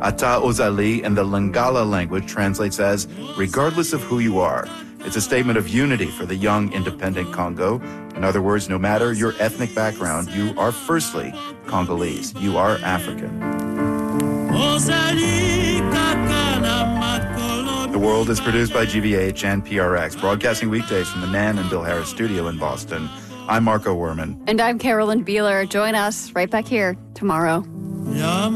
Ata Ozali in the Lingala language translates as, regardless of who you are. It's a statement of unity for the young, independent Congo. In other words, no matter your ethnic background, you are firstly Congolese. You are African. The World is produced by GVH and PRX, broadcasting weekdays from the Nan and Bill Harris studio in Boston. I'm Marco Werman. And I'm Carolyn Beeler. Join us right back here tomorrow.